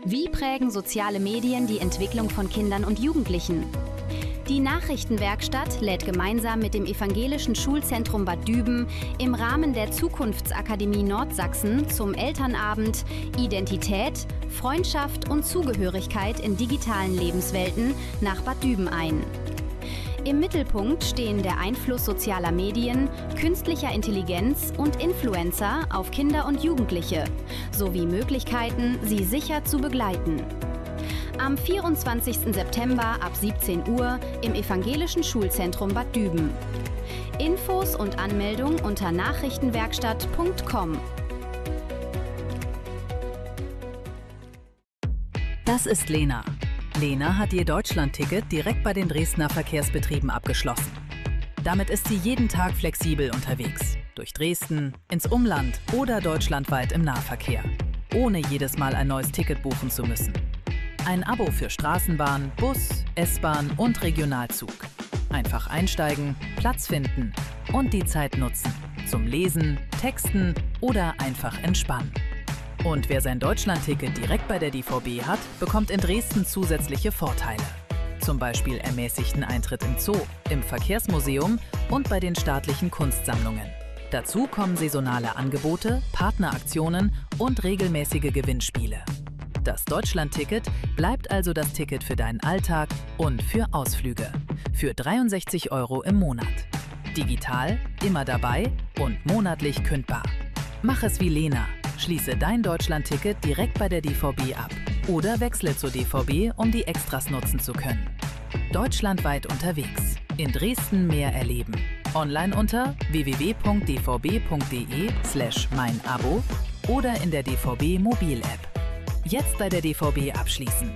Wie prägen soziale Medien die Entwicklung von Kindern und Jugendlichen? Die Nachrichtenwerkstatt lädt gemeinsam mit dem Evangelischen Schulzentrum Bad Düben im Rahmen der Zukunftsakademie Nordsachsen zum Elternabend Identität, Freundschaft und Zugehörigkeit in digitalen Lebenswelten nach Bad Düben ein. Im Mittelpunkt stehen der Einfluss sozialer Medien, künstlicher Intelligenz und Influencer auf Kinder und Jugendliche, sowie Möglichkeiten, sie sicher zu begleiten. Am 24. September ab 17 Uhr im Evangelischen Schulzentrum Bad Düben. Infos und Anmeldung unter nachrichtenwerkstatt.com. Das ist Lena. Lena hat ihr Deutschland-Ticket direkt bei den Dresdner Verkehrsbetrieben abgeschlossen. Damit ist sie jeden Tag flexibel unterwegs. Durch Dresden, ins Umland oder deutschlandweit im Nahverkehr. Ohne jedes Mal ein neues Ticket buchen zu müssen. Ein Abo für Straßenbahn, Bus, S-Bahn und Regionalzug. Einfach einsteigen, Platz finden und die Zeit nutzen. Zum Lesen, Texten oder einfach entspannen. Und wer sein Deutschland-Ticket direkt bei der DVB hat, bekommt in Dresden zusätzliche Vorteile. Zum Beispiel ermäßigten Eintritt im Zoo, im Verkehrsmuseum und bei den staatlichen Kunstsammlungen. Dazu kommen saisonale Angebote, Partneraktionen und regelmäßige Gewinnspiele. Das Deutschland-Ticket bleibt also das Ticket für deinen Alltag und für Ausflüge. Für 63 € im Monat. Digital, immer dabei und monatlich kündbar. Mach es wie Lena. Schließe dein Deutschland-Ticket direkt bei der DVB ab. Oder wechsle zur DVB, um die Extras nutzen zu können. Deutschlandweit unterwegs. In Dresden mehr erleben. Online unter www.dvb.de/meinabo oder in der DVB Mobil-App. Jetzt bei der DVB abschließen.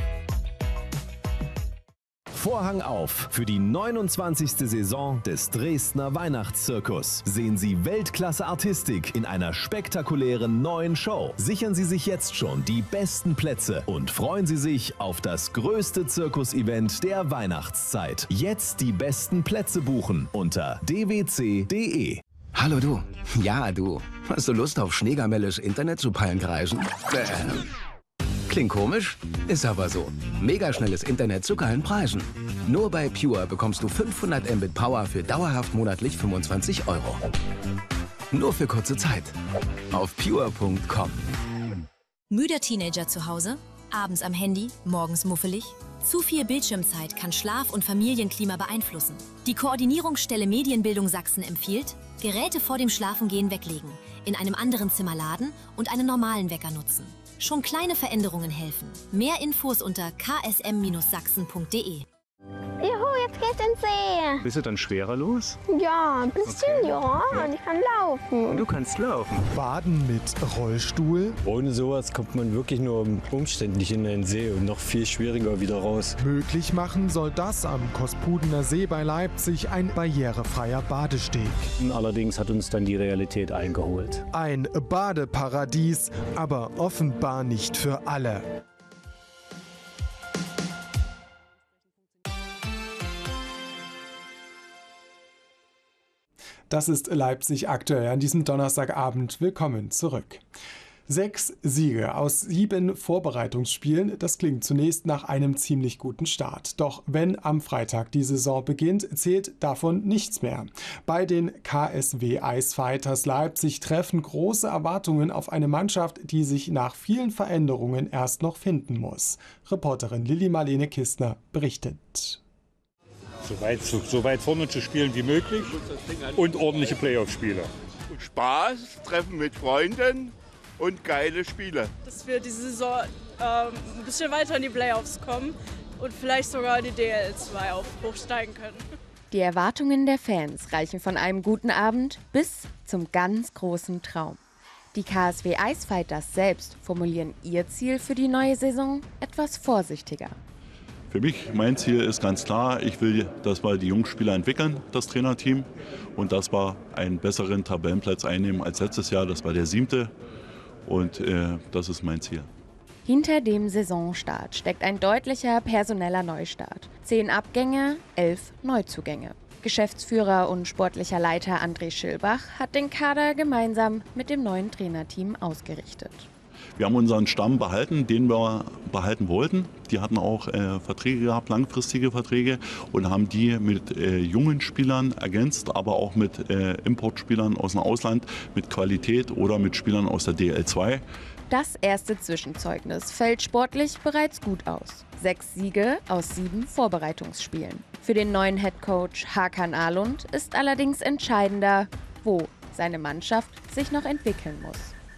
Vorhang auf für die 29. Saison des Dresdner Weihnachtszirkus. Sehen Sie Weltklasse-Artistik in einer spektakulären neuen Show. Sichern Sie sich jetzt schon die besten Plätze und freuen Sie sich auf das größte Zirkus-Event der Weihnachtszeit. Jetzt die besten Plätze buchen unter dwc.de. Hallo du. Ja, du. Hast du Lust auf schneegamelles Internet zu Pallenkreisen? Klingt komisch? Ist aber so. Megaschnelles Internet zu geilen Preisen. Nur bei Pure bekommst du 500 Mbit Power für dauerhaft monatlich 25 €. Nur für kurze Zeit. Auf pure.com. Müder Teenager zu Hause? Abends am Handy? Morgens muffelig? Zu viel Bildschirmzeit kann Schlaf- und Familienklima beeinflussen. Die Koordinierungsstelle Medienbildung Sachsen empfiehlt, Geräte vor dem Schlafengehen weglegen, in einem anderen Zimmer laden und einen normalen Wecker nutzen. Schon kleine Veränderungen helfen. Mehr Infos unter ksm-sachsen.de. Juhu, jetzt geht's ins See. Bist du dann schwerelos? Ja, ein bisschen, okay. Ja. Und ich kann laufen. Und du kannst laufen. Baden mit Rollstuhl. Ohne sowas kommt man wirklich nur umständlich in den See und noch viel schwieriger wieder raus. Möglich machen soll das am Kospudener See bei Leipzig ein barrierefreier Badesteg. Allerdings hat uns dann die Realität eingeholt. Ein Badeparadies, aber offenbar nicht für alle. Das ist Leipzig aktuell an diesem Donnerstagabend. Willkommen zurück. 6 Siege aus 7 Vorbereitungsspielen, das klingt zunächst nach einem ziemlich guten Start. Doch wenn am Freitag die Saison beginnt, zählt davon nichts mehr. Bei den KSW Icefighters Leipzig treffen große Erwartungen auf eine Mannschaft, die sich nach vielen Veränderungen erst noch finden muss. Reporterin Lilly Marlene Kistner berichtet. So weit vorne zu spielen wie möglich und ordentliche Playoff-Spiele. Spaß, Treffen mit Freunden und geile Spiele. Dass wir diese Saison ein bisschen weiter in die Playoffs kommen und vielleicht sogar in die DL2 hochsteigen können. Die Erwartungen der Fans reichen von einem guten Abend bis zum ganz großen Traum. Die KSW Icefighters selbst formulieren ihr Ziel für die neue Saison etwas vorsichtiger. Für mich, mein Ziel ist ganz klar, ich will, dass wir die Jungspieler entwickeln, das Trainerteam, und dass wir einen besseren Tabellenplatz einnehmen als letztes Jahr. Das war der 7. und das ist mein Ziel. Hinter dem Saisonstart steckt ein deutlicher personeller Neustart. 10 Abgänge, 11 Neuzugänge. Geschäftsführer und sportlicher Leiter André Schilbach hat den Kader gemeinsam mit dem neuen Trainerteam ausgerichtet. Wir haben unseren Stamm behalten, den wir behalten wollten. Die hatten auch Verträge gehabt, langfristige Verträge, und haben die mit jungen Spielern ergänzt, aber auch mit Importspielern aus dem Ausland, mit Qualität oder mit Spielern aus der DL2. Das erste Zwischenzeugnis fällt sportlich bereits gut aus. 6 Siege aus 7 Vorbereitungsspielen. Für den neuen Headcoach Hakan Alund ist allerdings entscheidender, wo seine Mannschaft sich noch entwickeln muss.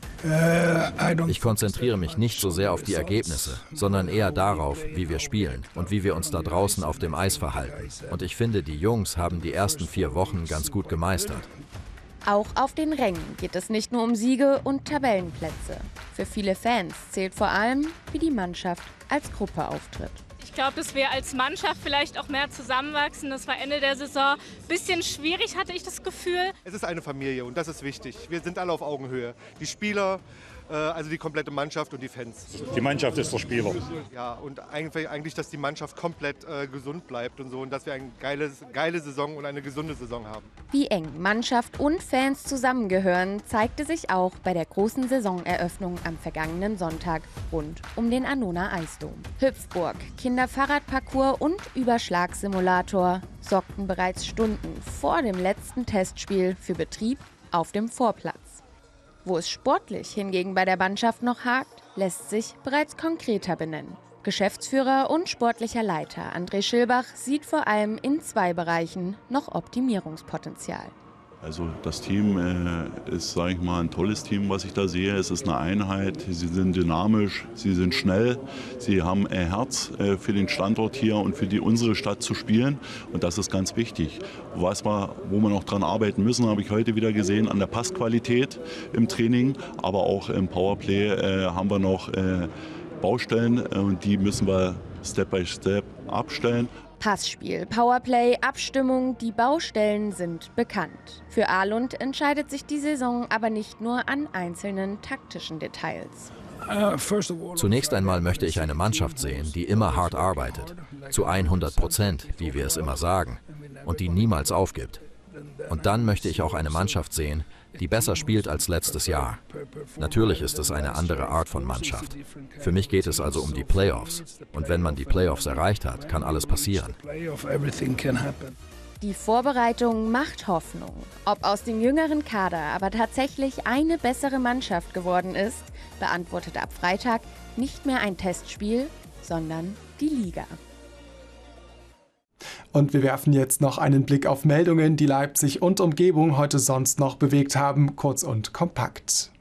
Ich konzentriere mich nicht so sehr auf die Ergebnisse, sondern eher darauf, wie wir spielen und wie wir uns da draußen auf dem Eis verhalten. Und ich finde, die Jungs haben die ersten 4 Wochen ganz gut gemeistert. Auch auf den Rängen geht es nicht nur um Siege und Tabellenplätze. Für viele Fans zählt vor allem, wie die Mannschaft als Gruppe auftritt. Ich glaube, dass wir als Mannschaft vielleicht auch mehr zusammenwachsen. Das war Ende der Saison ein bisschen schwierig, hatte ich das Gefühl. Es ist eine Familie und das ist wichtig. Wir sind alle auf Augenhöhe. Die Spieler, also die komplette Mannschaft und die Fans. Die Mannschaft ist der Spieler. Ja, und eigentlich, dass die Mannschaft komplett gesund bleibt und so, und dass wir eine geile Saison und eine gesunde Saison haben. Wie eng Mannschaft und Fans zusammengehören, zeigte sich auch bei der großen Saisoneröffnung am vergangenen Sonntag rund um den Annona Eisdom. Hüpfburg, Kinderfahrradparcours und Überschlagssimulator sorgten bereits Stunden vor dem letzten Testspiel für Betrieb auf dem Vorplatz. Wo es sportlich hingegen bei der Mannschaft noch hakt, lässt sich bereits konkreter benennen. Geschäftsführer und sportlicher Leiter André Schilbach sieht vor allem in 2 Bereichen noch Optimierungspotenzial. Also das Team ist, sage ich mal, ein tolles Team, was ich da sehe. Es ist eine Einheit, sie sind dynamisch, sie sind schnell, sie haben ein Herz für den Standort hier und für unsere Stadt zu spielen. Und das ist ganz wichtig. Wo wir noch dran arbeiten müssen, habe ich heute wieder gesehen, an der Passqualität im Training, aber auch im Powerplay haben wir noch Baustellen, und die müssen wir Step by Step abstellen. Passspiel, Powerplay, Abstimmung, die Baustellen sind bekannt. Für Alund entscheidet sich die Saison aber nicht nur an einzelnen taktischen Details. Zunächst einmal möchte ich eine Mannschaft sehen, die immer hart arbeitet, zu 100%, wie wir es immer sagen, und die niemals aufgibt. Und dann möchte ich auch eine Mannschaft sehen, die besser spielt als letztes Jahr. Natürlich ist es eine andere Art von Mannschaft. Für mich geht es also um die Playoffs. Und wenn man die Playoffs erreicht hat, kann alles passieren. Die Vorbereitung macht Hoffnung. Ob aus dem jüngeren Kader aber tatsächlich eine bessere Mannschaft geworden ist, beantwortet ab Freitag nicht mehr ein Testspiel, sondern die Liga. Und wir werfen jetzt noch einen Blick auf Meldungen, die Leipzig und Umgebung heute sonst noch bewegt haben, kurz und kompakt.